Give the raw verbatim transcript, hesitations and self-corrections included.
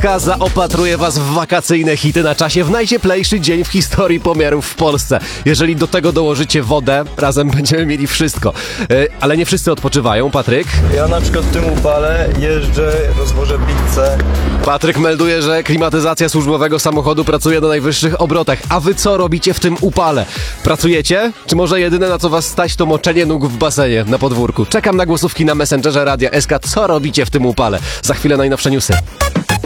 K zaopatruje was w wakacyjne hity na czasie w najcieplejszy dzień w historii pomiarów w Polsce. Jeżeli do tego dołożycie wodę, razem będziemy mieli wszystko. Yy, ale nie wszyscy odpoczywają. Patryk? Ja na przykład w tym upale jeżdżę, rozwożę pizzę. Patryk melduje, że klimatyzacja służbowego samochodu pracuje na najwyższych obrotach. A wy co robicie w tym upale? Pracujecie? Czy może jedyne na co was stać to moczenie nóg w basenie na podwórku? Czekam na głosówki na Messengerze Radia S K. Co robicie w tym upale? Za chwilę najnowsze newsy.